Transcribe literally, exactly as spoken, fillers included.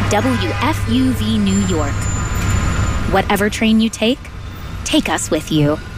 W F U V New York. Whatever train you take, take us with you.